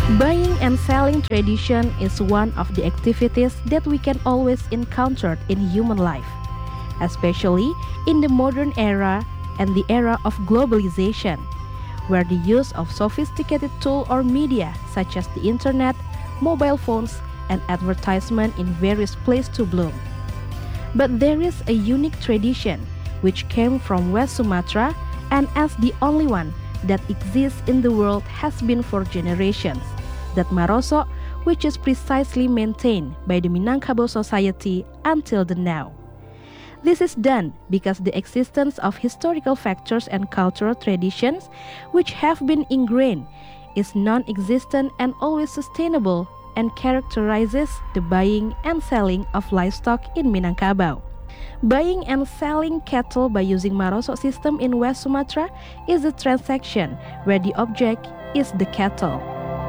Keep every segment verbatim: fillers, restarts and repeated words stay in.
Buying and selling tradition is one of the activities that we can always encounter in human life, especially in the modern era and the era of globalization, where the use of sophisticated tool or media such as the internet, mobile phones, and advertisement in various places to bloom. But there is a unique tradition which came from West Sumatra and as the only one that exists in the world has been for generations, that Maroso, which is precisely maintained by the Minangkabau society until the now. This is done because the existence of historical factors and cultural traditions which have been ingrained is non-existent and always sustainable and characterizes the buying and selling of livestock in Minangkabau. Buying and selling cattle by using Maroso system in West Sumatra is a transaction where the object is the cattle.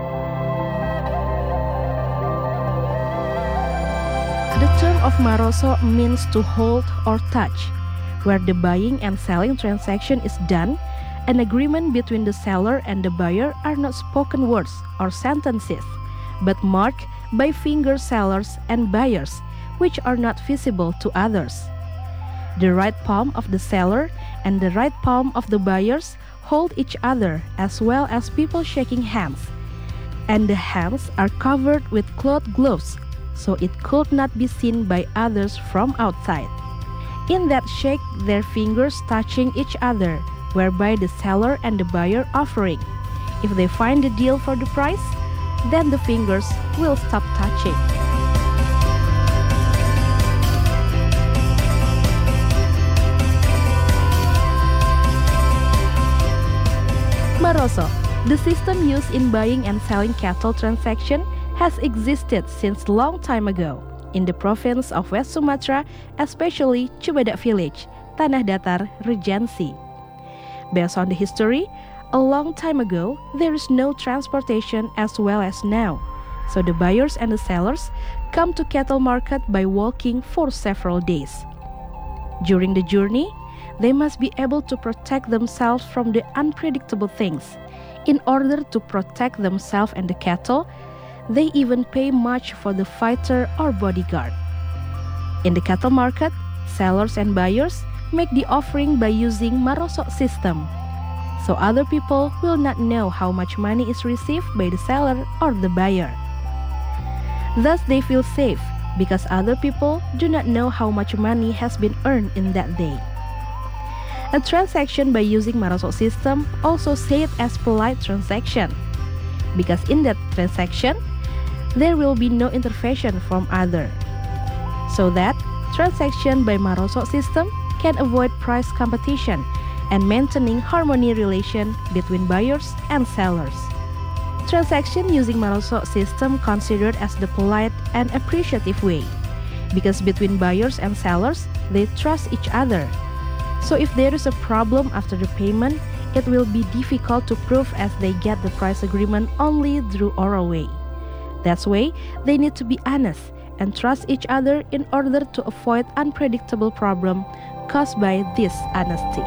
The term of Maroso means to hold or touch, where the buying and selling transaction is done. An agreement between the seller and the buyer are not spoken words or sentences, but marked by finger sellers and buyers, which are not visible to others. The right palm of the seller and the right palm of the buyers hold each other as well as people shaking hands, and the hands are covered with cloth gloves, so it could not be seen by others from outside. In that shake, their fingers touching each other, whereby the seller and the buyer offering. If they find the deal for the price, then the fingers will stop touching. Maroso, the system used in buying and selling cattle transaction, has existed since long time ago in the province of West Sumatra, especially Cibadak village, Tanah Datar, Regency. Based on the history, a long time ago, there is no transportation as well as now, so the buyers and the sellers come to cattle market by walking for several days. During the journey, they must be able to protect themselves from the unpredictable things. In order to protect themselves and the cattle, they even pay much for the fighter or bodyguard. In the cattle market, sellers and buyers make the offering by using Maroso system, so other people will not know how much money is received by the seller or the buyer. Thus they feel safe because other people do not know how much money has been earned in that day. A transaction by using Maroso system also said as polite transaction, because in that transaction, there will be no intervention from other. So that transaction by Maroso system can avoid price competition and maintaining harmony relation between buyers and sellers. Transaction using Maroso system considered as the polite and appreciative way, because between buyers and sellers, they trust each other. So if there is a problem after the payment, it will be difficult to prove as they get the price agreement only through oral way. That's why they need to be honest and trust each other in order to avoid unpredictable problem caused by this honesty.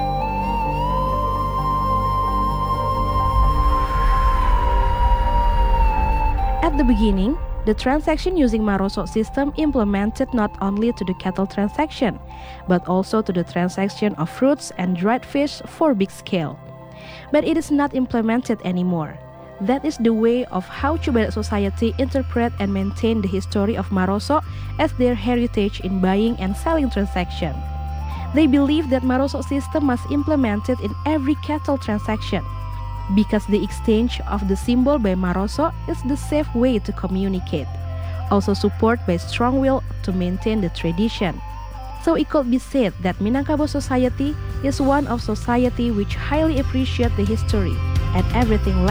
At the beginning, the transaction using Maroso system implemented not only to the cattle transaction, but also to the transaction of fruits and dried fish for big scale. But it is not implemented anymore. That is the way of how Cibadak society interpret and maintain the history of Maroso as their heritage in buying and selling transaction. They believe that Maroso system must implemented in every cattle transaction, because the exchange of the symbol by Maroso is the safe way to communicate, also supported by strong will to maintain the tradition. So it could be said that Minangkabau society is one of society which highly appreciate the history and everything